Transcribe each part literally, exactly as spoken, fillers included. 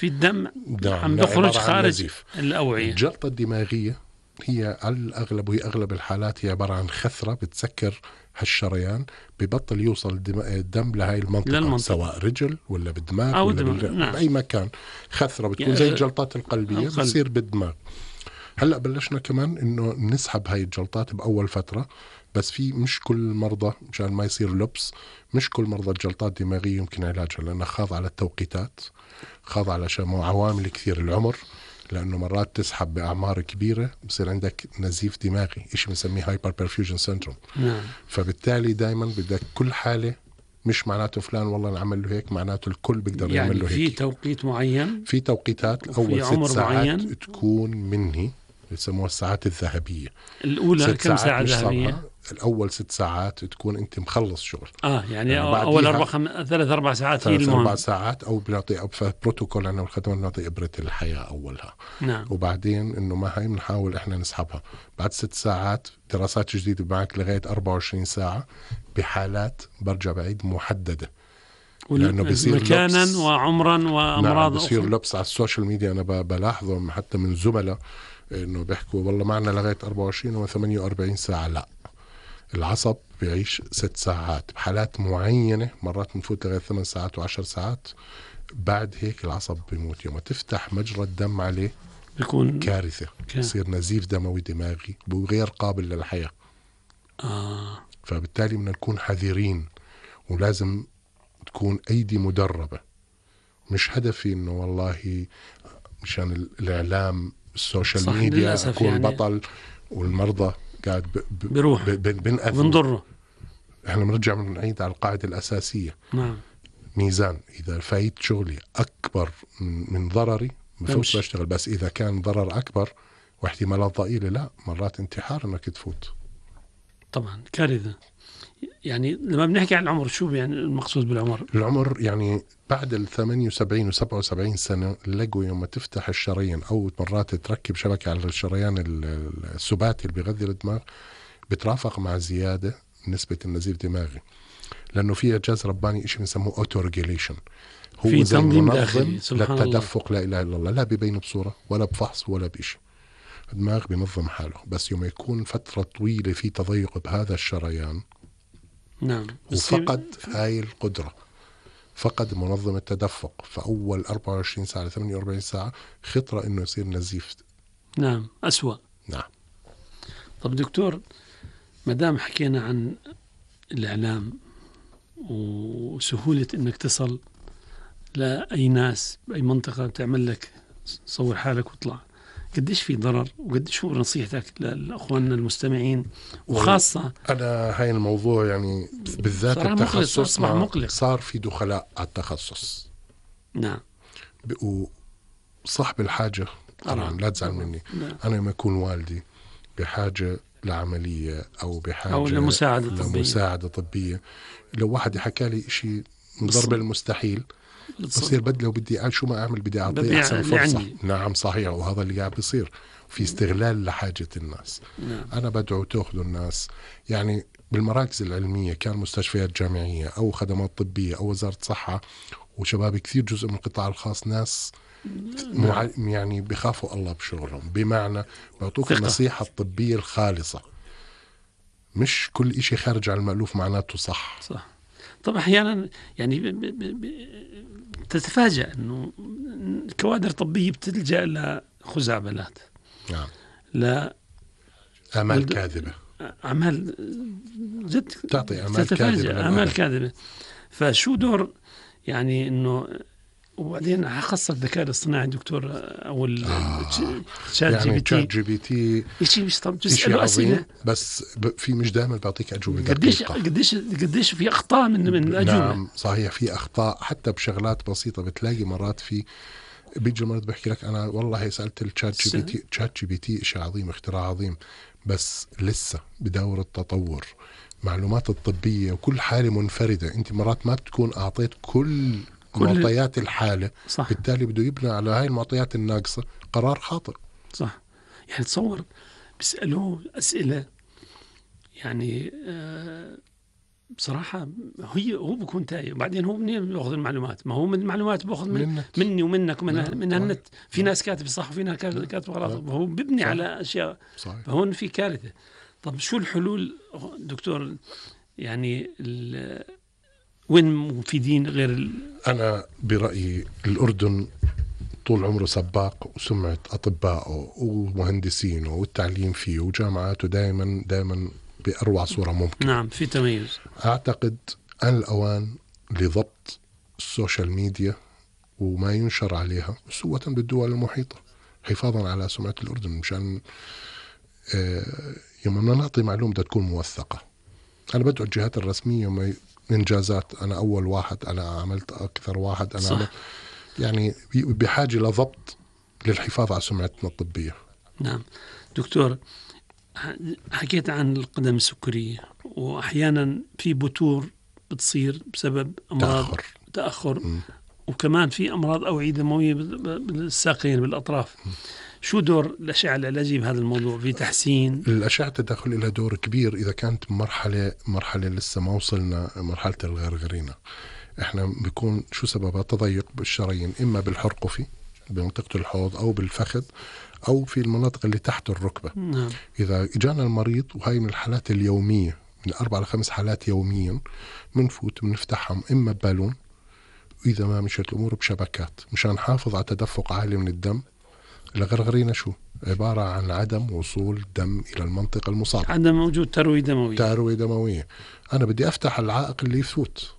في الدم عم بخرج خارج الأوعية. الجلطة الدماغية هي على الأغلب وهي أغلب الحالات هي عبارة عن خثرة بتسكر هالشريان، ببطل يوصل الدم لهاي المنطقة للمنطقة. سواء رجل ولا بالدماغ أو ولا دماغ. نعم. بأي مكان خثرة بتكون زي الجلطات القلبية بتصير بالدماغ. هلأ بلشنا كمان إنه نسحب هاي الجلطات بأول فترة، بس في مش كل مرضى مشان ما يصير لبس، مش كل مرضى الجلطات الدماغية يمكن علاجها، لأنها خاضعة على التوقيتات، خاضعة على عوامل كثير، العمر، لأنه مرات تسحب بأعمار كبيرة بصير عندك نزيف دماغي، إشي بنسميه هايبر بيرفيوجن سيندروم. نعم. فبالتالي دايما بدك كل حالة، مش معناته فلان والله نعمل له هيك معناته الكل بيقدر يعني يعمل له هيك. في توقيت معين، في توقيتات أول ست ساعات معين. تكون منهي، يسموها الساعات الذهبية. الأولى كم ساعة ذهبية؟ الأول ست ساعات تكون أنت مخلص شغل. آه يعني, يعني أول أربع خم... ثلاث أربع ساعات هي المهم. أربع ساعات أو بنعطي بروتوكول أنا والخدمة بنعطي إبرة الحياة أولها. نعم. وبعدين إنه ما هي بنحاول إحنا نسحبها بعد ست ساعات. دراسات جديدة معك لغاية أربعة وعشرين ساعة بحالات برجع بعيد محددة، لأنه بيصير مكانا لبس. وعمرا وأمراض. نعم بيصير لبس على السوشيال ميديا. أنا بلاحظهم حتى من زملاء إنه بيحكوا والله معنا لغاية أربعة وعشرين و ثمانية وأربعين ساعة. لا، العصب بيعيش ست ساعات بحالات معينة، مرات بنفوت لغاية ثمان ساعات وعشر ساعات. بعد هيك العصب بيموت. يوم تفتح مجرى الدم عليه بيكون كارثة، بيصير نزيف دموي دماغي وغير قابل للحياة. آه. فبالتالي بدنا نكون حذرين، ولازم تكون أيدي مدربة. مش هدفي إنه والله مشان الإعلام السوشيال ميديا أكون يعني بطل والمرضى قاعد ب... ب... بروح بنضره. احنا بنرجع بنعيد على القاعدة الأساسية. نعم. ميزان، إذا فايت شغلي أكبر من ضرري بفوت بشتغل، بس إذا كان ضرر أكبر واحتمالات ضئيلة لا، مرات انتحار إنك تفوت. طبعا كارثة. يعني لما بنحكي عن العمر شو يعني المقصود بالعمر؟ العمر يعني بعد ال ثمانية وسبعين و سبعة وسبعين سنة لقوا يوم تفتح الشرايين أو مرات تركب شبكة على الشريان السباتي اللي بيغذي الدماغ بترافق مع زيادة نسبة النزيف الدماغي، لأنه في إعجاز رباني إشي بنسموه أوتو ريجوليشن، هو زي منظم للتدفق. لا إله إلا الله، لا ببين بصورة ولا بفحص ولا بإشي، الدماغ بنظم حاله. بس يوم يكون فترة طويلة في تضيق بهذا الشريان، نعم، وفقد هاي القدرة، فقد منظم التدفق فأول أربعة وعشرين ساعة ل ثمانية وأربعين ساعة خطرة إنه يصير نزيف. نعم، أسوأ. نعم. طب دكتور، مدام حكينا عن الإعلام وسهولة إنك تصل لأي ناس بأي منطقة تعمل لك صور حالك واطلع، قديش في ضرر وقديش هو نصيحتك لأخواننا المستمعين؟ وخاصة أنا هاي الموضوع يعني بالذات التخصص مقلق. صار في دخلاء على التخصص. نعم. وصاحب الحاجة طبعا لا تزعل مني. نعم. أنا لما يكون والدي بحاجة لعملية أو بحاجة أو لمساعدة طبية, لمساعدة طبية، لو واحد يحكى لي إشي من ضرب المستحيل بصير بدله وبدي أعمل شو ما أعمل، بدي أعطيه أحسن فرصة. عندي. نعم صحيح، وهذا اللي قاعد بيصير في استغلال لحاجة الناس. نعم. أنا بدعو تأخذوا الناس يعني بالمراكز العلمية، كان مستشفيات جامعية أو خدمات طبية أو وزارة صحة وشباب كثير جزء من القطاع الخاص، ناس مع يعني بخافوا الله بشغلهم، بمعنى بيعطوك النصيحة الطبية الخالصة، مش كل إشي خارج عن المألوف معناته صح. صح. طب أحيانا يعني ب ب ب تتفاجأ إنه كوادر طبية بتلجأ لخزعبلات. نعم. لا أعمال كاذبة. أعمال جد تعطي أعمال كاذبة. أعمال كاذبة. فشو دور يعني إنه، وبعدين خاصة الذكاء الاصطناعي دكتور أو الشات يعني جي بي تي جي بي تي شيء مش طب شيء عظيم، بس في مش دائما بعطيك أجوبة قديش قديش قديش في أخطاء من من الأجوبة. نعم صحيح، في أخطاء حتى بشغلات بسيطة. بتلاقي مرات في بيجي المرض بحكي لك أنا والله سألت الشات جي بي تي. شات جي بي تي شيء عظيم، اختراع عظيم، بس لسه بدور التطور. معلومات الطبية وكل حالة منفردة، أنت مرات ما بتكون أعطيت كل معطيات الحالة. صح. بالتالي بده يبنى على هاي المعطيات الناقصة قرار خاطئ. صح. يعني تصور بيسألوه أسئلة يعني آه بصراحة هي هو بكون تايه، وبعدين هو منين بياخذ المعلومات؟ ما هو من المعلومات بياخذ من النت. مني ومنك ومن نعم. من النت. في نعم. ناس كاتب صح وفي ناس نعم. كاتب غلط، نعم. وهو بيبني صح. على أشياء. صحيح. فهون في كارثة. طب شو الحلول دكتور؟ يعني وين مفيدين غير ال... أنا برأيي الأردن طول عمره سباق، وسمعة أطبائه ومهندسينه والتعليم فيه وجامعاته دائما دائما بأروع صورة ممكن. نعم، في تميز. أعتقد أن الأوان لضبط السوشيال ميديا وما ينشر عليها سوة بالدول المحيطة، حفاظا على سمعة الأردن، مشان آه يوم نعطي معلومة تكون موثقة. أنا بدعو الجهات الرسمية ما إنجازات، أنا أول واحد، أنا عملت أكثر واحد، أنا عملت، يعني بحاجة لضبط للحفاظ على سمعتنا الطبية. نعم دكتور، حكيت عن القدم السكرية، وأحيانا في بتور بتصير بسبب أمراض تأخر, تأخر. م. وكمان في أمراض أوعية دموية بالساقين بالأطراف. م. شو دور الأشعة العلاجية بهذا الموضوع في تحسين؟ الأشعة التداخل لها دور كبير إذا كانت مرحلة مرحلة لسه ما وصلنا مرحلة الغرغرينة. إحنا بيكون شو سببها؟ تضيق بالشرايين، إما بالحرقفي بمنطقة الحوض أو بالفخذ أو في المناطق اللي تحت الركبة. نعم. إذا جانا المريض وهي من الحالات اليومية، من أربع لخمس حالات يوميا، منفوت بنفتحهم إما ببالون، وإذا ما مشت الأمور بشبكات، مشان نحافظ على تدفق عالي من الدم. الغرغرينة شو؟ عبارة عن عدم وصول دم إلى المنطقة المصابة، عدم وجود تروية دموية. تروية دموية. أنا بدي أفتح العائق اللي يفوت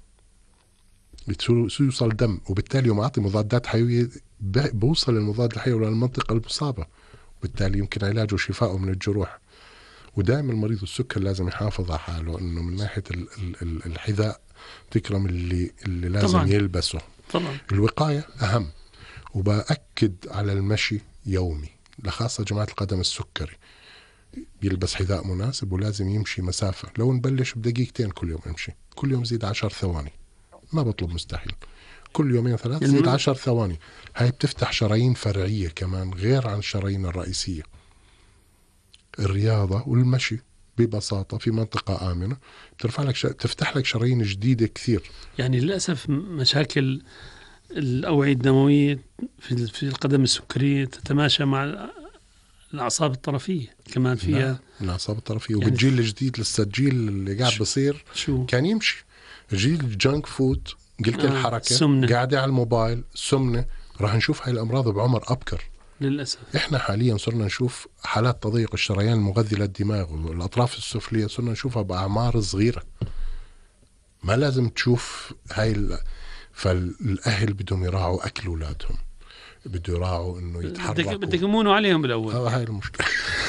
يوصل دم، وبالتالي يوم أعطي مضادات حيوية بوصل المضاد الحيوي للمنطقة المصابة، وبالتالي يمكن علاجه وشفائه من الجروح. ودائما المريض السكر لازم يحافظ على حاله، إنه من ناحية ال ال الحذاء تكرم اللي اللي لازم طبعاً. يلبسه طبعا. الوقاية أهم. وبأكد على المشي يومي، لخاصة جماعة القدم السكري، يلبس حذاء مناسب ولازم يمشي مسافة. لو نبلش بدقيقتين كل يوم امشي، كل يوم زيد عشر ثواني، ما بطلب مستحيل، كل يومين ثلاث زيد عشر ثواني. هاي بتفتح شرايين فرعية كمان غير عن الشرايين الرئيسية. الرياضة والمشي ببساطة في منطقة آمنة بترفع لك ش... تفتح لك شرايين جديدة كثير. يعني للأسف مشاكل الأوعية الدموية في في القدم السكرية تتماشى مع الأعصاب الطرفية كمان فيها. نعم. الأعصاب الطرفية يعني وبالجيل الجديد لسه الجيل اللي قاعد بصير شو كان يمشي جيل الجانك فود، قلت آه. الحركة سمنة. قاعدة على الموبايل، سمنة. راح نشوف هاي الأمراض بعمر أبكر للأسف. إحنا حاليا صرنا نشوف حالات تضيق الشريان المغذي للدماغ والأطراف السفلية صرنا نشوفها بأعمار صغيرة. ما لازم تشوف هاي ال... فالأهل بدهم يراعوا أكل أولادهم، بده يراعوا إنه يتحركوا، بدك يمونوا عليهم بالأول. آه هاي المشكلة.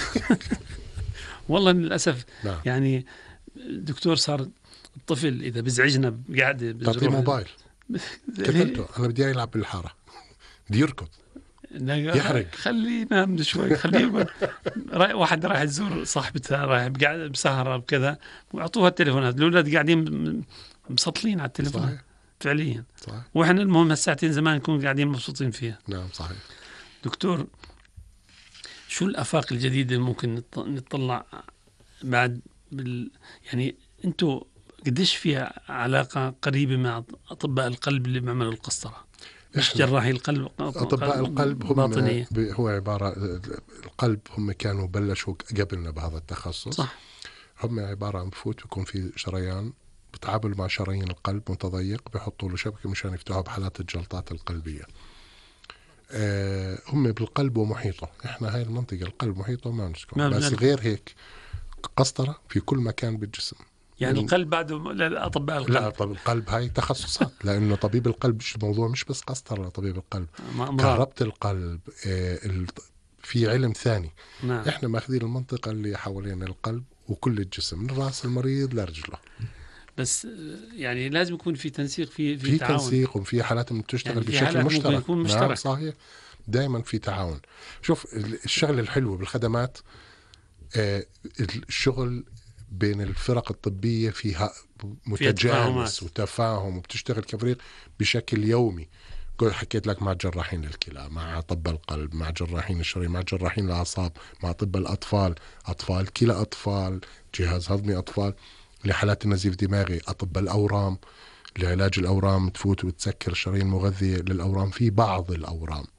والله للأسف. نعم. يعني دكتور صار الطفل إذا بزعجنا قاعدة تعطيه موبايل كفلته، أنا بدي يلعب بالحارة، بدي يركض، يحرق، خليه ينام شوي، خليه واحد راح يزور صاحبتها راح قاعد بسهرة بكذا ويعطوها التليفونات، الأولاد قاعدين مسطلين على التليفون. صحيح. فعليا صحيح. وإحنا المهم الساعتين زمان نكون قاعدين مبسوطين فيها. نعم صحيح. دكتور، شو الآفاق الجديدة ممكن نطلع بعد بال... يعني أنتوا قديش فيها علاقة قريبة مع أطباء القلب اللي بيعملوا القسطرة؟ مش جراحي القلب، أطباء القلب هم باطنية. هو عبارة القلب هم كانوا بلشوا قبلنا بهذا التخصص. صح. هم عبارة عن بفوت بيكون في شريان بتعامل مع شرايين القلب متضيق، بيحطوا له شبكة مشان يفتحوا بحالات الجلطات القلبية. أه هم بالقلب ومحيطه، احنا هاي المنطقة القلب محيطه ما نسكن، بس غير هيك قسطرة في كل مكان بالجسم. يعني القلب بعده أطباء القلب؟ لا طب القلب هاي تخصصات. لأنه طبيب القلب الموضوع مش بس قسطرة لطبيب القلب، كهربة القلب، آه في علم ثاني. نعم. احنا ماخذين المنطقة اللي حوالين القلب وكل الجسم من رأس المريض لرجله. بس يعني لازم يكون في تنسيق، في في, في تعاون. تنسيق، وفي حالات بتشتغل يعني بشكل مشترك. يكون مشترك. نعم صحيح، دائما في تعاون. شوف الشغل الحلو بالخدمات آه الشغل بين الفرق الطبية فيها متجانس وتفاهم وبتشتغل كفريق بشكل يومي. حكيت لك مع جراحين الكلى، مع أطباء القلب، مع جراحين الشرايين، مع جراحين الأعصاب، مع أطباء الأطفال، أطفال كلى أطفال، جهاز هضمي أطفال. لحالات النزيف الدماغي أطباء الأورام، لعلاج الأورام تفوت وتسكر الشرايين المغذية للأورام في بعض الأورام.